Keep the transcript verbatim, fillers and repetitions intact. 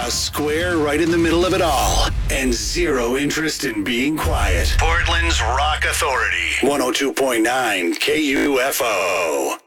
house square right in the middle of it all, and zero interest in being quiet. Portland's Rock Authority, one oh two point nine K U F O.